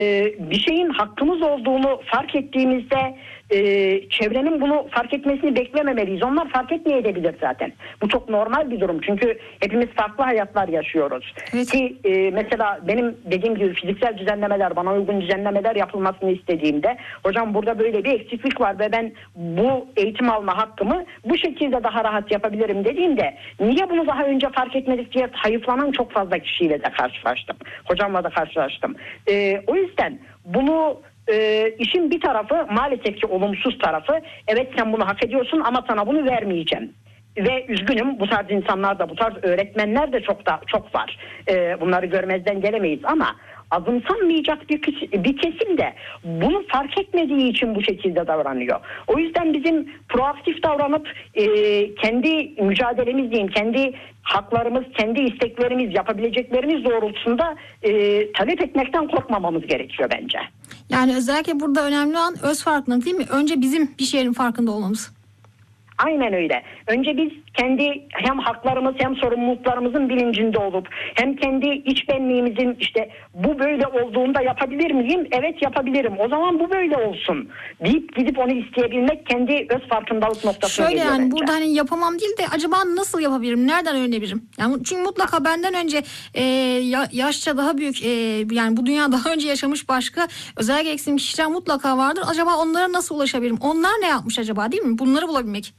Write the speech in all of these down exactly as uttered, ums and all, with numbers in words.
bir şeyin hakkımız olduğunu fark ettiğimizde e, çevrenin bunu fark etmesini beklememeliyiz. Onlar fark etmeyebilir zaten. Bu çok normal bir durum. Çünkü hepimiz farklı hayatlar yaşıyoruz. Evet. Ki e, mesela benim dediğim gibi fiziksel düzenlemeler, bana uygun düzenlemeler yapılmasını istediğimde hocam burada böyle bir eksiklik var ve ben bu eğitim alma hakkımı bu şekilde daha rahat yapabilirim dediğimde niye bunu daha önce fark etmedik diye hayıflanan çok fazla kişiyle de karşılaştım. Hocamla da karşılaştım. E, o yüzden bunu e, işin bir tarafı maalesef ki olumsuz tarafı, evet sen bunu hak ediyorsun ama sana bunu vermeyeceğim. Ve üzgünüm, bu tarz insanlar da, bu tarz öğretmenler de çok da çok var. E, bunları görmezden gelemeyiz ama azımsanmayacak bir, bir kesim de bunu fark etmediği için bu şekilde davranıyor. O yüzden bizim proaktif davranıp e, kendi mücadelemiz diyeyim, kendi haklarımız, kendi isteklerimiz, yapabileceklerimiz doğrultusunda e, talep etmekten korkmamamız gerekiyor bence. Yani özellikle burada önemli olan öz farkındalık değil mi? Önce bizim bir şeylerin farkında olmamız. Aynen öyle. Önce biz kendi hem haklarımız hem sorumluluklarımızın bilincinde olup hem kendi iç benliğimizin işte bu böyle olduğunda yapabilir miyim? Evet yapabilirim. O zaman bu böyle olsun deyip gidip onu isteyebilmek kendi öz farkındalık noktasına Şöyle geliyor yani bence. burada hani yapamam değil de acaba nasıl yapabilirim? Nereden öğrenebilirim? Yani çünkü mutlaka benden önce e, yaşça daha büyük e, yani bu dünya daha önce yaşamış başka özel gereksinim kişiler mutlaka vardır. Acaba onlara nasıl ulaşabilirim? Onlar ne yapmış acaba değil mi? Bunları bulabilmek.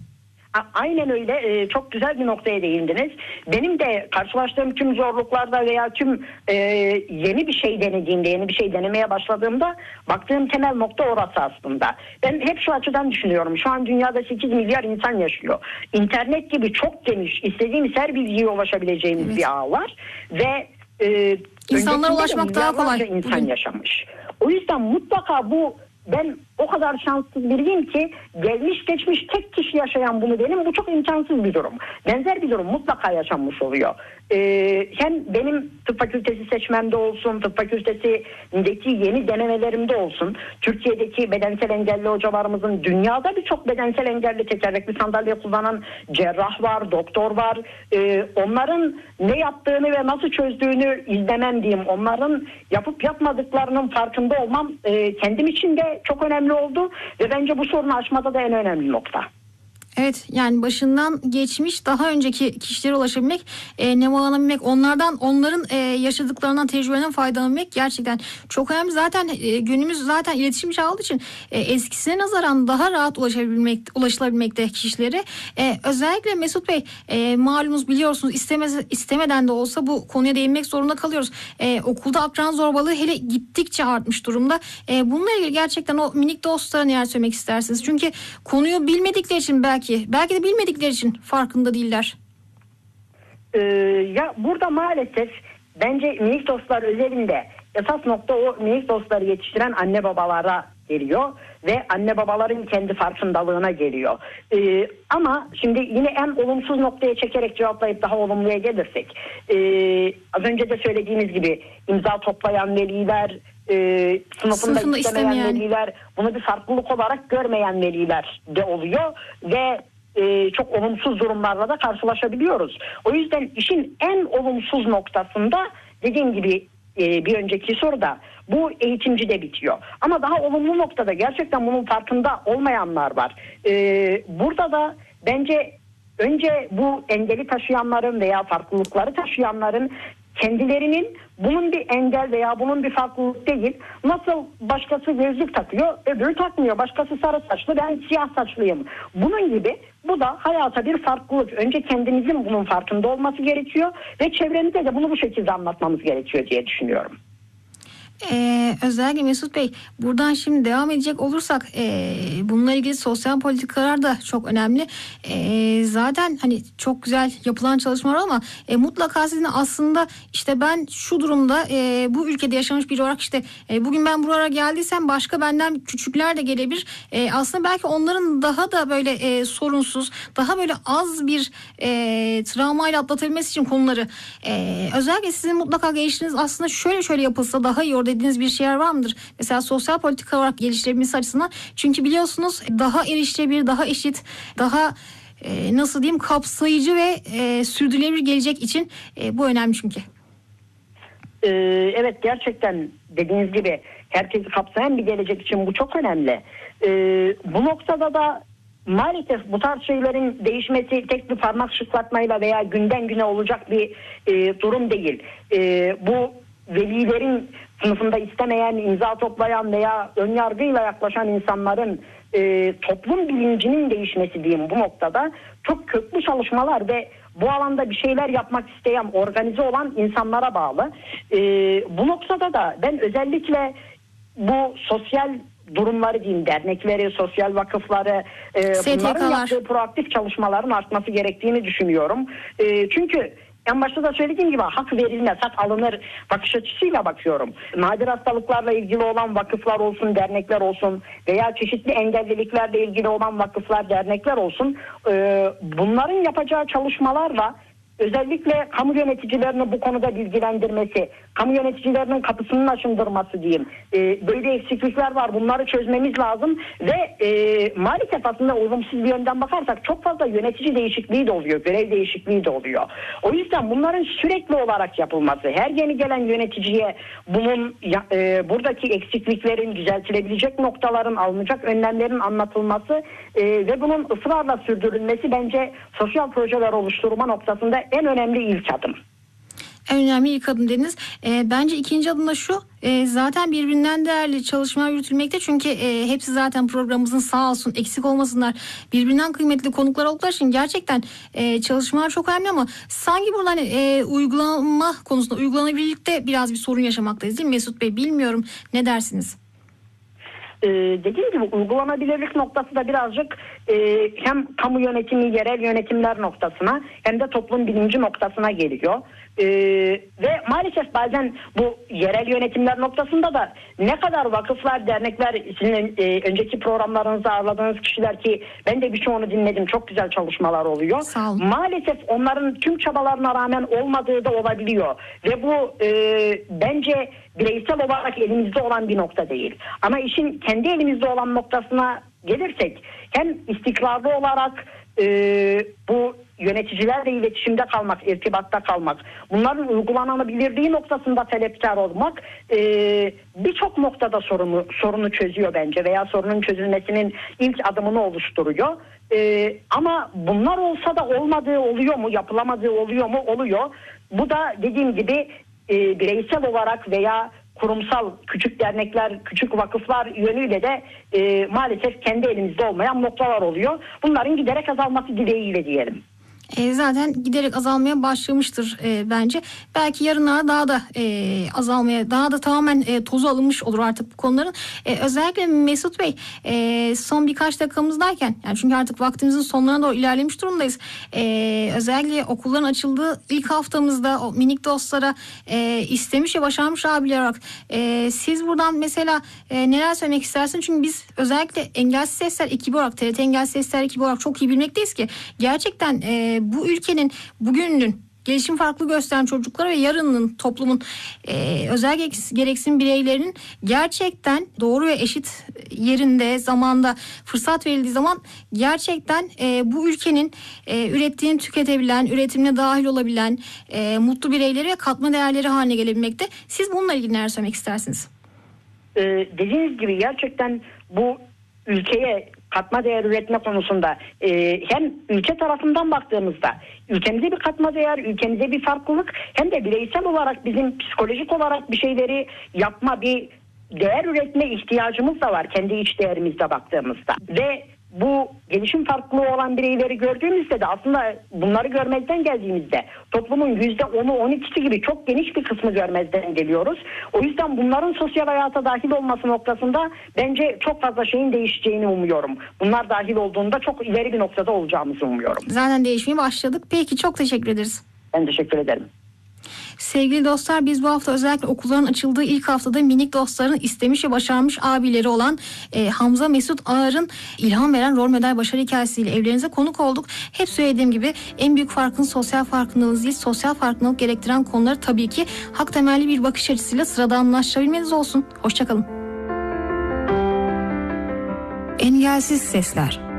Aynen öyle. Ee, çok güzel bir noktaya değindiniz. Benim de karşılaştığım tüm zorluklarda veya tüm e, yeni bir şey denediğimde, yeni bir şey denemeye başladığımda baktığım temel nokta orası aslında. Ben hep şu açıdan düşünüyorum. Şu an dünyada sekiz milyar insan yaşıyor. İnternet gibi çok geniş, istediğimiz her bilgiye ulaşabileceğimiz evet. bir ağ var ve e, insanlara ulaşmak daha kolay. İnsan Bugün. yaşamış. O yüzden mutlaka bu ben o kadar şanssız biriyim ki gelmiş geçmiş tek kişi yaşayan bunu benim. Bu çok imkansız bir durum. Benzer bir durum mutlaka yaşanmış oluyor. Ee, hem benim tıp fakültesi seçmemde olsun, tıp fakültesindeki yeni denemelerimde olsun, Türkiye'deki bedensel engelli hocalarımızın dünyada birçok bedensel engelli tekerlekli sandalye kullanan cerrah var, doktor var. Ee, onların ne yaptığını ve nasıl çözdüğünü izlemem diyeyim. Onların yapıp yapmadıklarının farkında olmam e, kendim için de çok önemli oldu ve bence bu sorunu aşmada da en önemli nokta. Evet yani başından geçmiş daha önceki kişilere ulaşabilmek, e, nevalanabilmek, onlardan onların e, yaşadıklarından, tecrübelerinden faydalanabilmek gerçekten çok önemli. Zaten e, günümüz zaten iletişim çağı olduğu için e, eskisine nazaran daha rahat ulaşabilmek, ulaşılabilmekte kişilere. E, özellikle Mesut Bey e, malumunuz biliyorsunuz istemez, istemeden de olsa bu konuya değinmek zorunda kalıyoruz. E, okulda akran zorbalığı hele gittikçe artmış durumda. E, bununla ilgili gerçekten o minik dostlara neler söylemek istersiniz? Çünkü konuyu bilmedikleri için belki Belki de bilmedikleri için farkında değiller. Ee, ya burada maalesef bence minik dostlar özelinde esas nokta o minik dostları yetiştiren anne babalara geliyor ve anne babaların kendi farkındalığına geliyor. Ee, ama şimdi yine en olumsuz noktaya çekerek cevaplayıp daha olumluya gelirsek, ee, az önce de söylediğimiz gibi imza toplayan veliler, e, sınıfında, sınıfında istemeyen, istemeyen veliler, bunu bir farklılık olarak görmeyen veliler de oluyor ve e, çok olumsuz durumlarla da karşılaşabiliyoruz. O yüzden işin en olumsuz noktasında dediğim gibi e, bir önceki soruda bu eğitimcide bitiyor. Ama daha olumlu noktada gerçekten bunun farkında olmayanlar var. E, burada da bence önce bu engeli taşıyanların veya farklılıkları taşıyanların kendilerinin bunun bir engel veya bunun bir farklılık değil. Nasıl başkası gözlük takıyor, öbürü takmıyor. Başkası sarı saçlı, ben siyah saçlıyım. Bunun gibi bu da hayata bir farklılık. Önce kendimizin bunun farkında olması gerekiyor ve çevremize de bunu bu şekilde anlatmamız gerekiyor diye düşünüyorum. Ee, özellikle Mesut Bey buradan şimdi devam edecek olursak e, bununla ilgili sosyal politikalar da çok önemli. E, zaten hani çok güzel yapılan çalışmalar ama e, mutlaka sizin aslında işte ben şu durumda e, bu ülkede yaşamış biri olarak işte e, bugün ben buraya geldiysem başka benden küçükler de gelebilir. E, aslında belki onların daha da böyle e, sorunsuz, daha böyle az bir e, travmayla atlatabilmesi için konuları e, özellikle sizin mutlaka geliştiriniz aslında şöyle şöyle yapılsa daha iyi olur dediğiniz bir şeyler var mıdır? Mesela sosyal politika olarak geliştirebilmesi açısından. Çünkü biliyorsunuz daha erişilebilir, daha eşit, daha e, nasıl diyeyim kapsayıcı ve e, sürdürülebilir gelecek için e, bu önemli çünkü. Ee, evet, gerçekten dediğiniz gibi herkesi kapsayan bir gelecek için bu çok önemli. Ee, bu noktada da maalesef bu tarz şeylerin değişmesi tek bir parmak şıklatmayla veya günden güne olacak bir e, durum değil. E, bu velilerin sınıfında istemeyen, imza toplayan veya önyargıyla yaklaşan insanların e, toplum bilincinin değişmesi diyeyim bu noktada çok köklü çalışmalar ve bu alanda bir şeyler yapmak isteyen, organize olan insanlara bağlı. E, bu noktada da ben özellikle bu sosyal durumları diyeyim, dernekleri, sosyal vakıfları, e, bunların yaptığı proaktif çalışmaların artması gerektiğini düşünüyorum. E, çünkü en başta da söylediğim gibi hak verilmez, hak alınır bakış açısıyla bakıyorum. Nadir hastalıklarla ilgili olan vakıflar olsun, dernekler olsun veya çeşitli engelliliklerle ilgili olan vakıflar, dernekler olsun. E, bunların yapacağı çalışmalarla özellikle kamu yöneticilerini bu konuda bilgilendirmesi, kamu yöneticilerinin kapısının açındırması diyeyim. E, böyle eksiklikler var, bunları çözmemiz lazım ve e, maalesef aslında olumsuz bir yönden bakarsak çok fazla yönetici değişikliği de oluyor, görev değişikliği de oluyor. O yüzden bunların sürekli olarak yapılması, her yeni gelen yöneticiye bunun e, buradaki eksikliklerin, düzeltilebilecek noktaların, alınacak önlemlerin anlatılması e, ve bunun ısrarla sürdürülmesi bence sosyal projeler oluşturma noktasında en önemli ilk adım. En önemli ilk adım dediniz. E, bence ikinci adım da şu. E, zaten birbirinden değerli çalışmalar yürütülmekte. Çünkü e, hepsi zaten programımızın sağ olsun eksik olmasınlar. Birbirinden kıymetli konuklar oldukları için gerçekten e, çalışmalar çok önemli ama sanki burada hani, e, uygulama konusunda uygulanabilirlikte biraz bir sorun yaşamaktayız değil mi Mesut Bey? Bilmiyorum. Ne dersiniz? Ee, dediğim gibi uygulanabilirlik noktası da birazcık e, hem kamu yönetimi, yerel yönetimler noktasına hem de toplum bilinci noktasına geliyor. Ee, ve maalesef bazen bu yerel yönetimler noktasında da ne kadar vakıflar, dernekler, sizin e, önceki programlarınızda ağırladığınız kişiler ki ben de birçoğunu dinledim, çok güzel çalışmalar oluyor. Maalesef onların tüm çabalarına rağmen olmadığı da olabiliyor ve bu e, bence bireysel olarak elimizde olan bir nokta değil. Ama işin kendi elimizde olan noktasına gelirsek hem istikrarlı olarak e, bu yöneticilerle iletişimde kalmak, irtibatta kalmak, bunların uygulanabilirliği noktasında talepkar olmak e, birçok noktada sorunu sorunu çözüyor bence veya sorunun çözülmesinin ilk adımını oluşturuyor. E, ama bunlar olsa da olmadığı oluyor mu, yapılamadığı oluyor mu? Oluyor. Bu da dediğim gibi e, bireysel olarak veya kurumsal küçük dernekler, küçük vakıflar yönüyle de e, maalesef kendi elimizde olmayan noktalar oluyor. Bunların giderek azalması dileğiyle diyelim. E, zaten giderek azalmaya başlamıştır e, bence. Belki yarınlar daha da e, azalmaya, daha da tamamen e, tozu alınmış olur artık bu konuların. E, özellikle Mesut Bey e, son birkaç dakikamızdayken, yani çünkü artık vaktimizin sonlarına doğru ilerlemiş durumdayız. E, özellikle okulların açıldığı ilk haftamızda o minik dostlara e, istemiş ve başarmış abiler olarak e, siz buradan mesela e, neler söylemek istersiniz? Çünkü biz özellikle Engelsiz Sesler ekibi olarak, T R T Engelsiz Sesler ekibi olarak çok iyi bilmekteyiz ki gerçekten e, bu ülkenin bugününün gelişim farklı gösteren çocuklara ve yarının toplumun e, özel gereksinim bireylerinin gerçekten doğru ve eşit yerinde, zamanda fırsat verildiği zaman gerçekten e, bu ülkenin e, ürettiğini tüketebilen, üretimine dahil olabilen e, mutlu bireyleri ve katma değerleri haline gelebilmekte. Siz bununla ilgili neler söylemek istersiniz? Ee, dediğiniz gibi gerçekten bu ülkeye katma değer üretme konusunda e, hem ülke tarafından baktığımızda ülkemize bir katma değer, ülkemize bir farklılık hem de bireysel olarak bizim psikolojik olarak bir şeyleri yapma, bir değer üretme ihtiyacımız da var kendi iç değerimizde baktığımızda. Ve bu gelişim farklılığı olan bireyleri gördüğümüzde de aslında bunları görmezden geldiğimizde toplumun yüzde onu on ikisi gibi çok geniş bir kısmı görmezden geliyoruz. O yüzden bunların sosyal hayata dahil olması noktasında bence çok fazla şeyin değişeceğini umuyorum. Bunlar dahil olduğunda çok ileri bir noktada olacağımızı umuyorum. Zaten değişmeye başladık. Peki, çok teşekkür ederiz. Ben teşekkür ederim. Sevgili dostlar, biz bu hafta özellikle okulların açıldığı ilk haftada minik dostların istemiş ve başarmış abileri olan e, Hamza Mesut Ağar'ın ilham veren rol model başarı hikayesiyle evlerinize konuk olduk. Hep söylediğim gibi en büyük farkın sosyal farkındalığınız değil, sosyal farkındalık gerektiren konuları tabii ki hak temelli bir bakış açısıyla sıradanlaştırabilmeniz olsun. Hoşçakalın. Engelsiz Sesler.